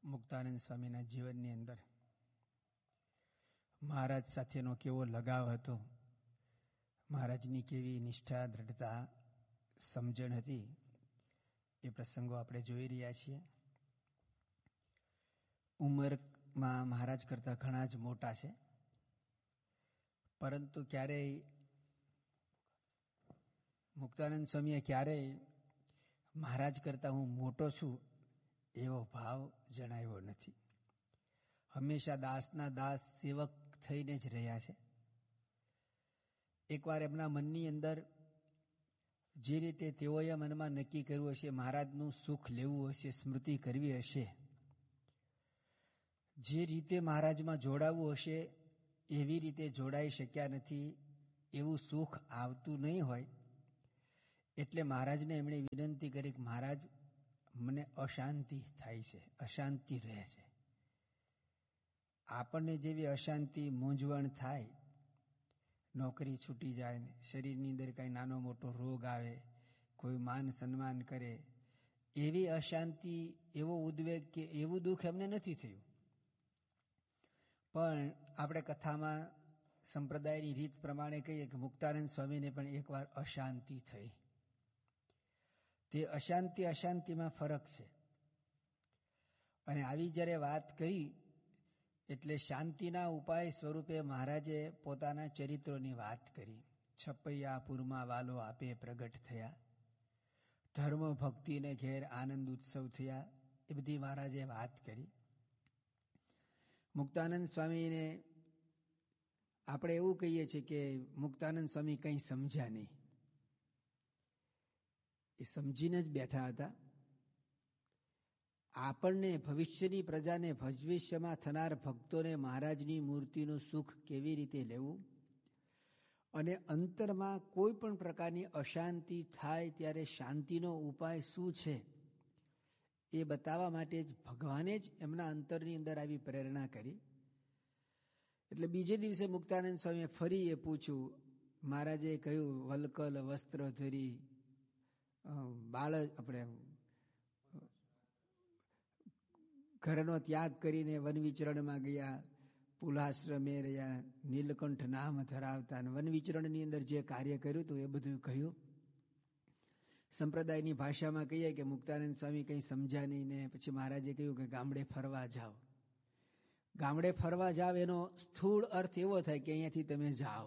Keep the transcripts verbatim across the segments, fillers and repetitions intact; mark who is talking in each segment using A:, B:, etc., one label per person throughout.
A: મુક્તાનંદ સ્વામીના જીવનની અંદર મહારાજ સાથેનો કેવો લગાવ હતો, મહારાજની કેવી નિષ્ઠા, દ્રઢતા, સમજણ હતી, એ પ્રસંગો આપણે જોઈ રહ્યા છીએ. ઉંમરમાં મહારાજ કરતાં ઘણા જ મોટા છે, પરંતુ ક્યારેય મુક્તાનંદ સ્વામીએ ક્યારેય મહારાજ કરતાં હું મોટો છું એવો ભાવ જણાવ્યો નથી. હંમેશા દાસના દાસ સેવક થઈને જ રહ્યા છે. એકવાર એમના મનની અંદર જે રીતે તેઓએ મનમાં નક્કી કર્યું હશે, મહારાજનું સુખ લેવું હશે, સ્મૃતિ કરવી હશે, જે રીતે મહારાજમાં જોડાવવું હશે એવી રીતે જોડાઈ શક્યા નથી, એવું સુખ આવતું નહીં હોય એટલે મહારાજને એમણે વિનંતી કરી કે મહારાજ, મને અશાંતિ થાય છે, અશાંતિ રહે છે. આપણને જેવી અશાંતિ, મૂંઝવણ થાય, નોકરી છૂટી જાય ને શરીરની અંદર કાંઈ નાનો મોટો રોગ આવે, કોઈ માન સન્માન કરે, એવી અશાંતિ, એવો ઉદ્વેગ કે એવું દુઃખ એમને નથી થયું. પણ આપણે કથામાં સંપ્રદાયની રીત પ્રમાણે કહીએ કે મુક્તાનંદ સ્વામીને પણ એકવાર અશાંતિ થઈ. તે અશાંતિ અશાંતિમાં ફરક છે. અને આવી જ્યારે વાત કરી એટલે શાંતિના ઉપાય સ્વરૂપે મહારાજે પોતાના ચરિત્રોની વાત કરી. છપૈયા પૂરમાં વાલો આપે પ્રગટ થયા, ધર્મ ભક્તિને ઘેર આનંદ ઉત્સવ થયા, એ બધી મહારાજે વાત કરી. મુક્તાનંદ સ્વામીને આપણે એવું કહીએ છીએ કે મુક્તાનંદ સ્વામી કંઈ સમજ્યા નહીં, એ સમજીને જ બેઠા હતા. આપણને, ભવિષ્યની પ્રજાને, ભવિષ્યમાં થનાર ભક્તોને મહારાજની મૂર્તિનું સુખ કેવી રીતે લેવું અને અંતરમાં કોઈ પણ પ્રકારની અશાંતિ થાય ત્યારે શાંતિનો ઉપાય શું છે એ બતાવવા માટે જ ભગવાને જ એમના અંતરની અંદર આવી પ્રેરણા કરી. એટલે બીજે દિવસે મુક્તાનંદ સ્વામીએ ફરી એ પૂછ્યું. મહારાજે કહ્યું, વલકલ વસ્ત્ર ધરી બાળ આપણે ઘરનો ત્યાગ કરીને વન વિચરણમાં ગયા, પુલાશ્રમે રહ્યા, નીલકંઠ નામ ધરાવતા, વન વિચરણની અંદર જે કાર્ય કર્યું હતું એ બધું કહ્યું. સંપ્રદાયની ભાષામાં કહીએ કે મુક્તાનંદ સ્વામી કંઈ સમજ્યા નહીં ને પછી મહારાજે કહ્યું કે ગામડે ફરવા જાઓ. ગામડે ફરવા જાઓ એનો સ્થૂળ અર્થ એવો થાય કે અહીંયાથી તમે જાઓ,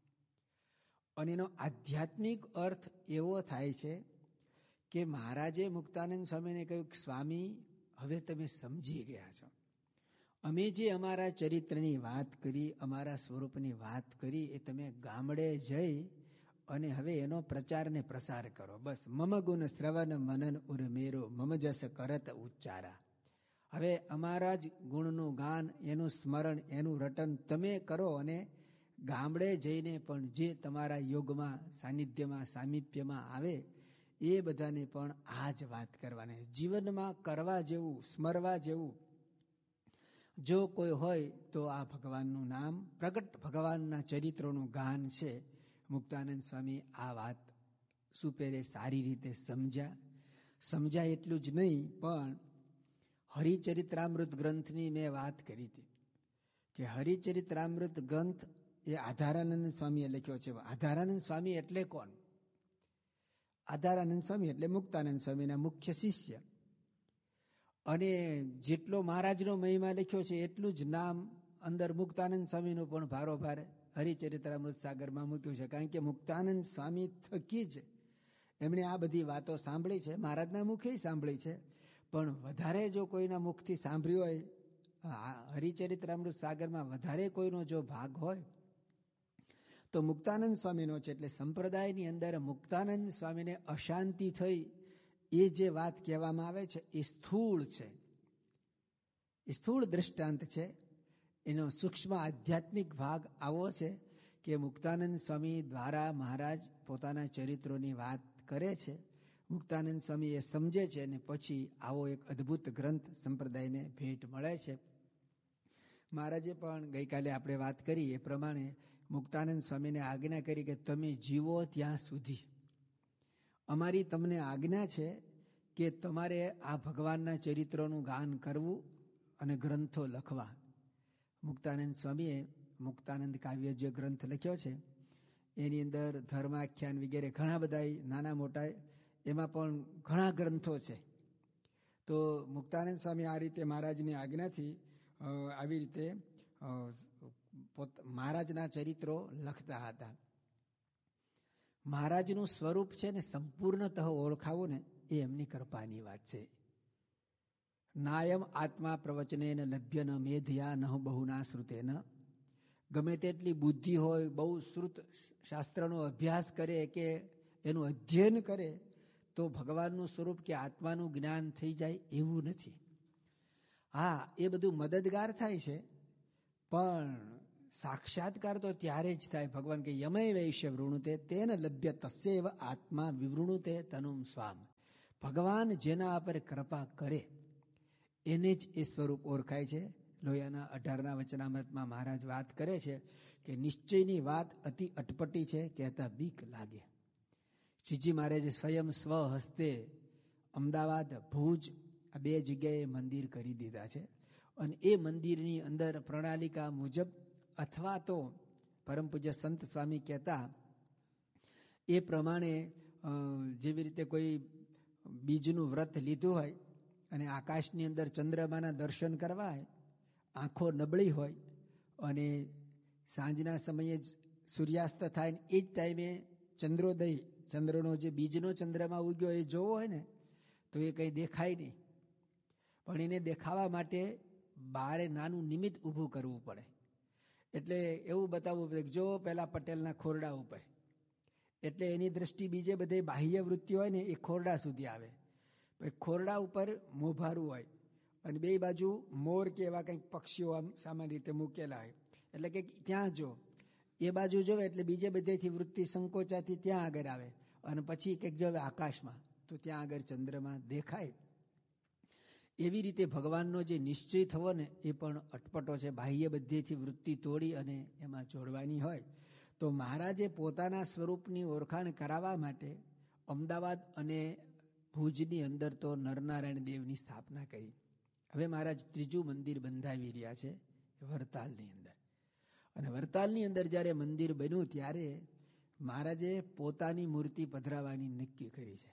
A: અને એનો આધ્યાત્મિક અર્થ એવો થાય છે કે મહારાજે મુક્તાનંદ સ્વામીને કહ્યું કે સ્વામી, હવે તમે સમજી ગયા છો. અમે જે અમારા ચરિત્રની વાત કરી, અમારા સ્વરૂપની વાત કરી, એ તમે ગામડે જઈ અને હવે એનો પ્રચાર ને પ્રસાર કરો. બસ મમ ગુણ શ્રવણ મનન ઉર્મેરો મમ જસ કરત ઉચ્ચારા. હવે અમારા જ ગુણનું ગાન, એનું સ્મરણ, એનું રટન તમે કરો અને ગામડે જઈને પણ જે તમારા યોગમાં, સાનિધ્યમાં, સામીપ્યમાં આવે એ બધાને પણ આ જ વાત કરવાની. જીવનમાં કરવા જેવું, સ્મરવા જેવું જો કોઈ હોય તો આ ભગવાનનું નામ, પ્રગટ ભગવાનના ચરિત્રોનું ગાન છે. મુક્તાનંદ સ્વામી આ વાત સુપેરે સારી રીતે સમજ્યા. સમજ્યા એટલું જ નહીં, પણ હરિચરિત્રામૃત ગ્રંથની મેં વાત કરી હતી કે હરિચરિત્રામૃત ગ્રંથ એ આધારાનંદ સ્વામીએ લખ્યો છે. આધારાનંદ સ્વામી એટલે કોણ? આધારાનંદ સ્વામી એટલે મુક્તાનંદ સ્વામીના મુખ્ય શિષ્ય. અને જેટલો મહારાજનો મહિમા લખ્યો છે એટલું જ નામ અંદર મુક્તાનંદ સ્વામીનું પણ ભારોભાર હરિચરિત્રામૃત સાગરમાં મૂક્યું છે. કારણ કે મુક્તાનંદ સ્વામી થકી જ એમણે આ બધી વાતો સાંભળી છે, મહારાજના મુખે સાંભળી છે. પણ વધારે જો કોઈના મુખથી સાંભળ્યું હોય, હરિચરિત્રામૃત સાગરમાં વધારે કોઈનો જો ભાગ હોય તો મુક્તાનંદ સ્વામીનો છે. એટલે સંપ્રદાયની અંદર મુક્તાનંદ સ્વામીને અશાંતિ થઈ એ જે વાત કહેવામાં આવે છે એ સ્થૂળ છે, એ સ્થૂળ દ્રષ્ટાંત છે. એનો સૂક્ષ્મ આધ્યાત્મિક ભાગ આવો છે કે મુક્તાનંદ સ્વામી દ્વારા મહારાજ પોતાના ચરિત્રોની વાત કરે છે. મુક્તાનંદ સ્વામી એ સમજે છે અને પછી આવો એક અદ્ભુત ગ્રંથ સંપ્રદાયને ભેટ મળે છે. મહારાજે પણ ગઈકાલે આપણે વાત કરી એ પ્રમાણે મુક્તાનંદ સ્વામીને આજ્ઞા કરી કે તમે જીવો ત્યાં સુધી અમારી તમને આજ્ઞા છે કે તમારે આ ભગવાનના ચરિત્રોનું ગાન કરવું, અને ગ્રંથો લખવા. મુક્તાનંદ સ્વામીએ મુક્તાનંદ કાવ્ય જે ગ્રંથ લખ્યો છે એની અંદર ધર્માખ્યાન વગેરે ઘણા બધા નાના મોટા એમાં પણ ઘણા ગ્રંથો છે. તો મુક્તાનંદ સ્વામી આ રીતે મહારાજની આજ્ઞાથી આવી રીતે મહારાજના ચરિત્રો લખતા હતા. મહારાજનું સ્વરૂપ છે ને સંપૂર્ણતઃ ઓળખાવું ને એ એમની કૃપાની વાત છે. નાયમ આત્મા પ્રવચનેન લભ્ય ન મેધયા ન બહુના શ્રુતેન. ગમે તેટલી બુદ્ધિ હોય, બહુ શ્રુત શાસ્ત્રનો અભ્યાસ કરે કે એનું અધ્યયન કરે તો ભગવાનનું સ્વરૂપ કે આત્માનું જ્ઞાન થઈ જાય એવું નથી. હા, એ બધું મદદગાર થાય છે, પણ સાક્ષાત્કાર તો ત્યારે જ થાય. ભગવાન કે યમય વૈશ્ય વૃણુતે તેન લભ્ય તસ્યૈવ આત્મા વિવૃણુતે તનુમ સ્વામ. ભગવાન જેના પર કૃપા કરે એને જ એ સ્વરૂપ ઓળખાય છે. લોહિયાના અઢારના વચનામૃતમાં મહારાજ વાત કરે છે કે નિશ્ચયની વાત અતિ અટપટી છે, કહેતા બીક લાગે. શ્રીજી મહારાજે સ્વયં સ્વ હસ્તે અમદાવાદ, ભુજ આ બે જગ્યાએ મંદિર કરી દીધા છે. અને એ મંદિરની અંદર પ્રણાલિકા મુજબ અથવા તો પરમ પૂજ્ય સંત સ્વામી કહેતા એ પ્રમાણે જેવી રીતે કોઈ બીજનું વ્રત લીધું હોય અને આકાશની અંદર ચંદ્રમાના દર્શન કરવા હોય, આંખો નબળી હોય અને સાંજના સમયે જ સૂર્યાસ્ત થાય ને એ જ ટાઈમે ચંદ્રોદય, ચંદ્રનો જે બીજનો ચંદ્રમાં ઉગ્યો એ જોવો હોય ને તો એ કંઈ દેખાય નહીં. પણ એને દેખાવા માટે બારે નાનું નિમિત્ત ઊભું કરવું પડે. એટલે એવું બતાવવું પડે કે જો પેલા પટેલના ખોરડા ઉપર, એટલે એની દ્રષ્ટિ બીજે બધે બાહ્ય વૃત્તિ હોય ને એ ખોરડા સુધી આવે. ખોરડા ઉપર મોભારું હોય અને બે બાજુ મોર કે એવા કંઈક પક્ષીઓ આમ સામાન્ય રીતે મૂકેલા હોય, એટલે કે ત્યાં જો એ બાજુ જોવે એટલે બીજે બધેથી વૃત્તિ સંકોચાથી ત્યાં આગળ આવે અને પછી કંઈક જોવે આકાશમાં તો ત્યાં આગળ ચંદ્રમાં દેખાય. એવી રીતે ભગવાનનો જે નિશ્ચય થવો ને એ પણ અટપટો છે. બાહ્ય બધેથી વૃત્તિ તોડી અને એમાં જોડવાની હોય. તો મહારાજે પોતાના સ્વરૂપની ઓળખાણ કરાવવા માટે અમદાવાદ અને ભુજની અંદર તો નરનારાયણ દેવની સ્થાપના કરી. હવે મહારાજ ત્રીજું મંદિર બંધાવી રહ્યા છે વરતાલની અંદર. અને વરતાલની અંદર જ્યારે મંદિર બન્યું ત્યારે મહારાજે પોતાની મૂર્તિ પધરાવવાની નક્કી કરી છે.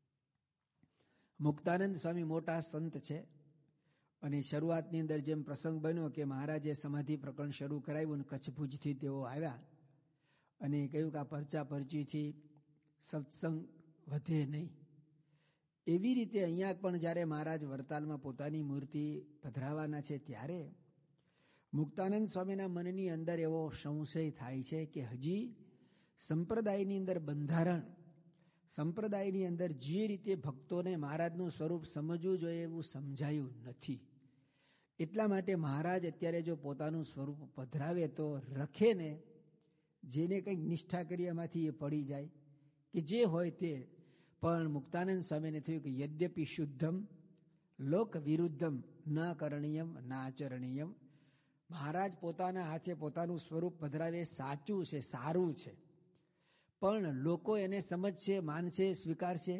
A: મુક્તાનંદ સ્વામી મોટા સંત છે અને શરૂઆતની અંદર જેમ પ્રસંગ બન્યો કે મહારાજે સમાધિ પ્રકરણ શરૂ કરાવ્યું અને કચ્છ ભુજથી તેઓ આવ્યા અને કહ્યું કે આ પરચા પરચીથી સત્સંગ વધે નહીં. એવી રીતે અહીંયા પણ જ્યારે મહારાજ વરતાલમાં પોતાની મૂર્તિ પધરાવાના છે ત્યારે મુક્તાનંદ સ્વામીના મનની અંદર એવો સંશય થાય છે કે હજી સંપ્રદાયની અંદર બંધારણ, સંપ્રદાયની અંદર જે રીતે ભક્તોને મહારાજનું સ્વરૂપ સમજવું જોઈએ એવું સમજાયું નથી. એટલા માટે મહારાજ અત્યારે જો પોતાનું સ્વરૂપ પધરાવે તો રખે ને જેને કંઈક નિષ્ઠા કરી એમાંથી એ પડી જાય કે જે હોય તે. પણ મુક્તાનંદ સ્વામીને થયું કે યદ્યપિ શુદ્ધમ લોક વિરુદ્ધમ ન કરણીયમ ના આચરણીયમ. મહારાજ પોતાના હાથે પોતાનું સ્વરૂપ પધરાવે સાચું છે, સારું છે, પણ લોકો એને સમજશે, માનશે, સ્વીકારશે.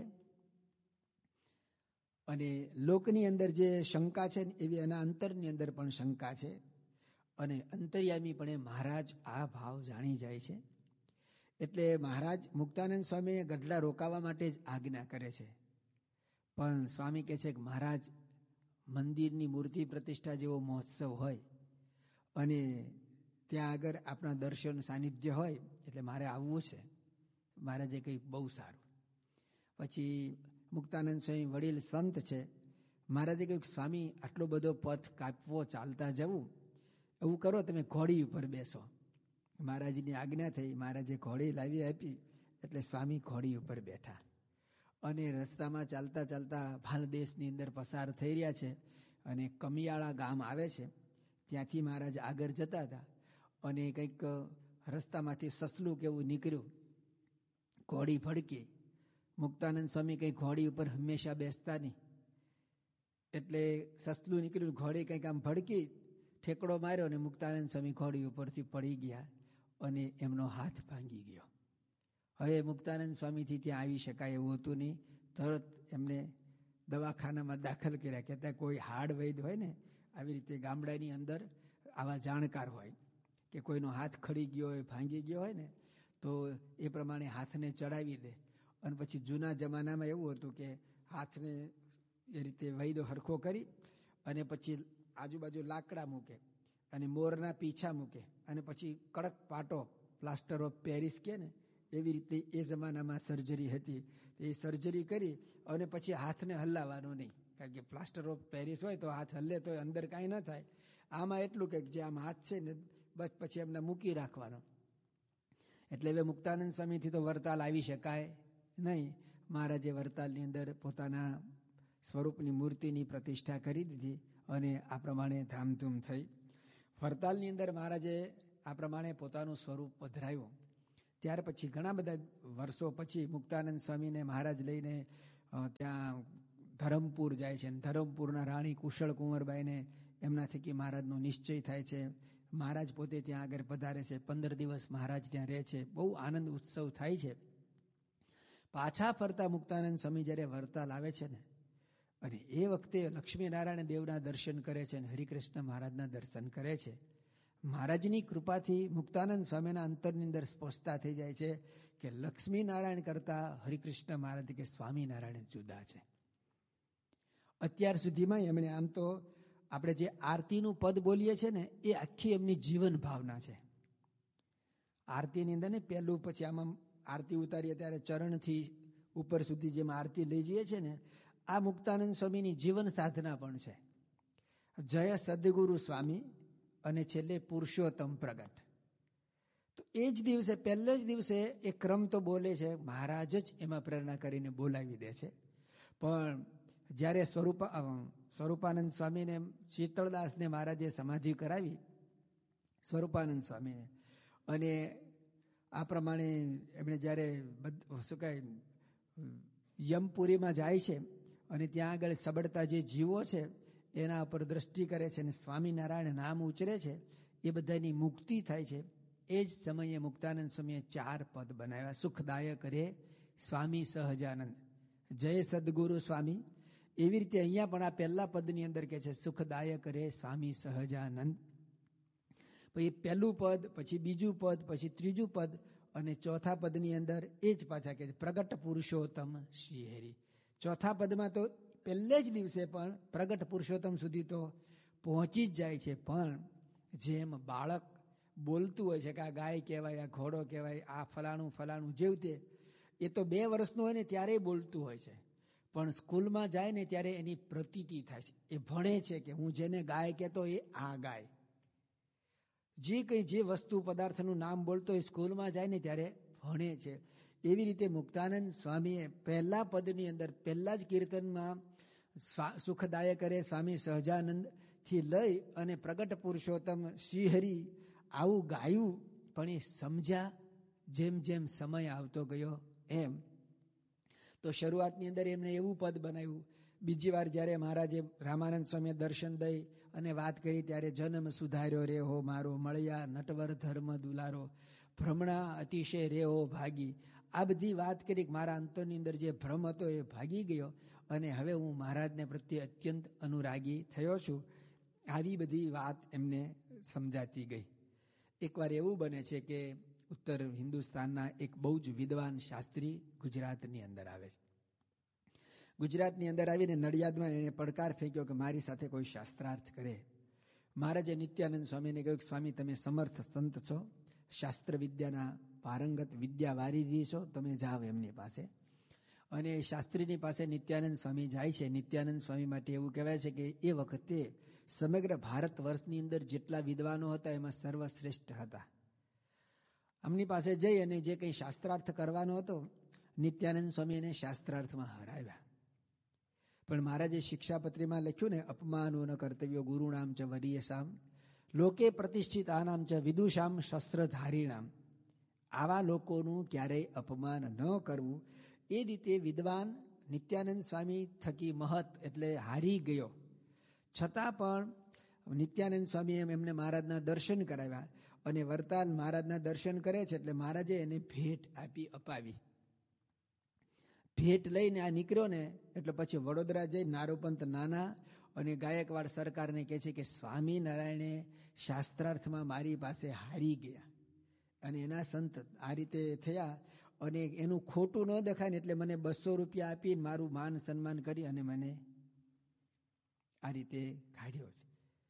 A: અને લોકની અંદર જે શંકા છે એવી એના અંતરની અંદર પણ શંકા છે. અને અંતર્યામી પણ મહારાજ આ ભાવ જાણી જાય છે. એટલે મહારાજ મુક્તાનંદ સ્વામીએ ગઢડા રોકાવા માટે જ આજ્ઞા કરે છે. પણ સ્વામી કહે છે કે મહારાજ મંદિરની મૂર્તિ પ્રતિષ્ઠા જેવો મહોત્સવ હોય અને ત્યાં આગળ આપણા દર્શન સાનિધ્ય હોય એટલે મારે આવવું છે. મહારાજે કહ્યું બહુ સારું. પછી મુક્તાનંદ સ્વામી વડીલ સંત છે. મહારાજે કહ્યું સ્વામી આટલો બધો પથ કાપવો, ચાલતા જવું, એવું કરો તમે ઘોડી ઉપર બેસો. મહારાજની આજ્ઞા થઈ. મહારાજે ઘોડી લાવી આપી એટલે સ્વામી ઘોડી ઉપર બેઠા અને રસ્તામાં ચાલતા ચાલતા ભાલદેશની અંદર પસાર થઈ રહ્યા છે અને કમિયાળા ગામ આવે છે. ત્યાંથી મહારાજ આગળ જતા હતા અને કંઈક રસ્તામાંથી સસલું કેવું નીકળ્યું, ઘોડી ફડકી. મુક્તાનંદ સ્વામી કંઈ ઘોડી ઉપર હંમેશા બેસતા નહીં એટલે સસલું નીકળ્યું, ઘોડી કંઈક આમ ફડકી, ઠેકડો માર્યો અને મુક્તાનંદ સ્વામી ઘોડી ઉપરથી પડી ગયા અને એમનો હાથ ભાંગી ગયો. હવે મુક્તાનંદ સ્વામીથી ત્યાં આવી શકાય એવું હતું નહીં. તરત એમને દવાખાનામાં દાખલ કર્યા. કહેતા કોઈ હાડ વૈદ હોય ને આવી રીતે ગામડાની અંદર આવા જાણકાર હોય કે કોઈનો હાથ ખડી ગયો હોય, ભાંગી ગયો હોય ને, તો એ પ્રમાણે હાથને ચડાવી દે. અને પછી જૂના જમાનામાં એવું હતું કે હાથને એ રીતે વૈદો હરખો કરી અને પછી આજુબાજુ લાકડા મૂકે અને મોરના પીછા મૂકે અને પછી કડક પાટો, પ્લાસ્ટર ઓફ પેરિસ કે ને એવી રીતે એ જમાનામાં સર્જરી હતી. એ સર્જરી કરી અને પછી હાથને હલાવવાનો નહીં, કારણ કે પ્લાસ્ટર ઓફ પેરિસ હોય તો હાથ હલે તો અંદર કાંઈ ન થાય. આમાં એટલું કે જે આમ હાથ છે ને બસ પછી એમને મૂકી રાખવાનો. એટલે હવે મુક્તાનંદ સ્વામીથી તો વરતાલ આવી શકાય નહીં. મહારાજે વરતાલની અંદર પોતાના સ્વરૂપની મૂર્તિની પ્રતિષ્ઠા કરી દીધી અને આ પ્રમાણે ધામધૂમ થઈ. વરતાલની અંદર મહારાજે આ પ્રમાણે પોતાનું સ્વરૂપ પધરાવ્યું. ત્યાર પછી ઘણા બધા વર્ષો પછી મુક્તાનંદ સ્વામીને મહારાજ લઈને ત્યાં ધરમપુર જાય છે. ધરમપુરના રાણી કુશળ કુંવરબાઈને એમના થકી મહારાજનો નિશ્ચય થાય છે. મહારાજ પોતે ત્યાં આગળ પધારે છે. પંદર દિવસ મહારાજ ત્યાં રહે છે. બહુ આનંદ ઉત્સવ થાય છે. પાછા ફરતા મુક્તાનંદ સ્વામી જ્યારે વરતાલ આવે છે ને, અને એ વખતે લક્ષ્મીનારાયણ દેવના દર્શન કરે છે અને હરિકૃષ્ણ મહારાજના દર્શન કરે છે. મહારાજની કૃપાથી મુક્તાનંદ સ્વામીના અંતરની અંદર સ્પષ્ટતા થઈ જાય છે કે લક્ષ્મીનારાયણ કરતા હરિકૃષ્ણ મહારાજ કે સ્વામિનારાયણ જુદા છે. અત્યાર સુધીમાં એમણે આમ તો આપણે જે આરતીનું પદ બોલીએ છીએ ને, એ આખી એમની જીવન ભાવના છે. આરતીની અંદર ને પહેલું પછી આમાં આરતી ઉતારીએ ત્યારે ચરણથી ઉપર સુધી જેમ આરતી લઈ જઈએ છીએ ને, આ મુક્તાનંદ સ્વામીની જીવન સાધના પણ છે. જય સદગુરુ સ્વામી અને છેલ્લે પુરુષોત્તમ પ્રગટ. તો એ જ દિવસે, પહેલે જ દિવસે એ ક્રમ તો બોલે છે, મહારાજ જ એમાં પ્રેરણા કરીને બોલાવી દે છે. પણ જ્યારે સ્વરૂપ સ્વરૂપાનંદ સ્વામીને, શીતળદાસને મહારાજે સમાધિ કરાવી સ્વરૂપાનંદ સ્વામીને, અને આ પ્રમાણે એમણે જ્યારે શું કહે યમપુરીમાં જાય છે અને ત્યાં આગળ સબડતા જે જીવો છે એના ઉપર દ્રષ્ટિ કરે છે અને સ્વામિનારાયણ નામ ઉચ્ચરે છે, એ બધાની મુક્તિ થાય છે. એ જ સમયે મુક્તાનંદ સ્વામીએ ચાર પદ બનાવ્યા. સુખદાયક રે સ્વામી સહજાનંદ, જય સદગુરુ સ્વામી. એવી રીતે અહીંયા પણ આ પહેલા પદની અંદર કે છે સુખદાયક રે સ્વામી સહજાનંદ. પછી પહેલું પદ, પછી બીજું પદ, પછી ત્રીજું પદ અને ચોથા પદની અંદર એ જ પાછા કે પ્રગટ પુરુષોત્તમ શ્રીહરિ. ચોથા પદમાં તો પહેલે જ દિવસે પણ પ્રગટ પુરુષોત્તમ સુધી તો પહોંચી જ જાય છે. પણ જેમ બાળક બોલતું હોય છે કે આ ગાય કહેવાય, આ ઘોડો કહેવાય, આ ફલાણું ફલાણું, જેવું તે, એ તો બે વર્ષનું હોય ને ત્યારે બોલતું હોય છે. પણ સ્કૂલમાં જાય ને ત્યારે એની પ્રતીતિ થાય છે. એ ભણે છે કે હું જેને ગાય કહેતો એ આ ગાય. જે કંઈ જે વસ્તુ પદાર્થનું નામ બોલતો એ સ્કૂલમાં જાય ને ત્યારે ભણે છે. એવી રીતે મુક્તાનંદ સ્વામીએ પહેલા પદની અંદર, પહેલા જ કીર્તનમાં સુખદાયક કરે સ્વામી સહજાનંદથી લઈ અને પ્રગટ પુરુષોત્તમ શ્રીહરિ આવું ગાયું. પણ એ સમજ્યા જેમ જેમ સમય આવતો ગયો એમ. તો શરૂઆતની અંદર એમણે એવું પદ બનાવ્યું. બીજી વાર જ્યારે મહારાજે રામાનંદ સ્વામીએ દર્શન દઈ અને વાત કરી ત્યારે જન્મ સુધાર્યો રે હો મારો, મળ્યા નટવર ધર્મ દુલારો, ભ્રમણા અતિશય રે હો ભાગી. આ બધી વાત કરી. મારા અંતરની અંદર જે ભ્રમ હતો એ ભાગી ગયો અને હવે હું મહારાજને પ્રત્યે અત્યંત અનુરાગી થયો છું. આવી બધી વાત એમને સમજાતી ગઈ. એકવાર એવું બને છે કે ઉત્તર હિન્દુસ્તાનના એક બહુ જ વિદ્વાન શાસ્ત્રી ગુજરાતની અંદર આવે છે. ગુજરાતની અંદર આવીને નડિયાદમાં એને પડકાર ફેંક્યો કે મારી સાથે કોઈ શાસ્ત્રાર્થ કરે. મહારાજે નિત્યાનંદ સ્વામીને કહ્યું કે સ્વામી તમે સમર્થ સંત છો, શાસ્ત્ર વિદ્યાના પારંગત વિદ્યાવારિધિ છો, તમે જાઓ એમની પાસે. અને શાસ્ત્રીની પાસે નિત્યાનંદ સ્વામી જાય છે. નિત્યાનંદ સ્વામી માટે એવું કહેવાય છે કે એ વખતે સમગ્ર ભારત વર્ષની અંદર જેટલા વિદ્વાનો હતા એમાં સર્વશ્રેષ્ઠ હતા. અમની પાસે જઈ અને જે કંઈ શાસ્ત્રાર્થ કરવાનો હતો, નિત્યાનંદ સ્વામી એને શાસ્ત્રાર્થમાં હરાવ્યા. પણ મહારાજે શિક્ષાપત્રીમાં લખ્યું ને, અપમાનો ન કર્તવ્યો ગુરુનામ ચ વરીયસામ, લોકે પ્રતિષ્ઠિત આનામ ચ વિદુષામ શસ્ત્રધારીણામ. આવા લોકોનું ક્યારેય અપમાન ન કરવું. એ રીતે વિદ્વાન નિત્યાનંદ સ્વામી થકી મહત એટલે હારી ગયો. છતાં પણ નિત્યાનંદ સ્વામી એમ એમને મહારાજના દર્શન કરાવ્યા અને વરતાલ મહારાજના દર્શન કરે છે એટલે મહારાજે એને ભેટ આપી અપાવી. ભેટ લઈને આ નીકળ્યો ને એટલે પછી વડોદરા જઈ નારોપંત નાના અને ગાયકવાડ સરકારને કહે છે કે સ્વામિનારાયણે શાસ્ત્રાર્થમાં મારી પાસે હારી ગયા અને એના સંત આ રીતે થયા અને એનું ખોટું ન દેખાય ને એટલે મને બસો રૂપિયા આપી મારું માન સન્માન કરી અને મને આ રીતે કાઢ્યો છે.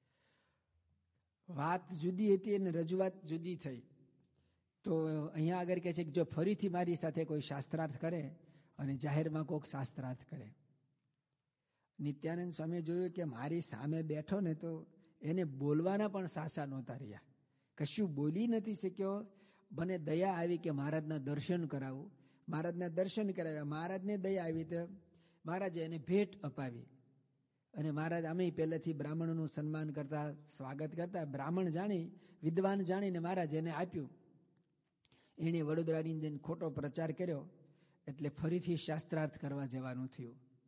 A: વાત જુદી હતી અને રજૂઆત જુદી થઈ. તો અહીંયા આગળ કહે છે કે જો ફરીથી મારી સાથે કોઈ શાસ્ત્રાર્થ કરે અને જાહેરમાં કોઈક શાસ્ત્રાર્થ કરે. નિત્યાનંદ સ્વામી જોયું કે મારી સામે બેઠો ને તો એને બોલવાના પણ સાસા નહોતા રહ્યા, કશું બોલી નથી શક્યો. મને દયા આવી કે મહારાજના દર્શન કરાવું. મહારાજના દર્શન કરાવ્યા. મહારાજને દયા આવી તો મહારાજે એને ભેટ અપાવી અને મહારાજ આમે પહેલેથી બ્રાહ્મણોનું સન્માન કરતા, સ્વાગત કરતા. બ્રાહ્મણ જાણી, વિદ્વાન જાણીને મહારાજ એને આપ્યું. એણે વડોદરાની અંદર ખોટો પ્રચાર કર્યો એટલે ફરીથી શાસ્ત્રાર્થ કરવા જવાનું થયું.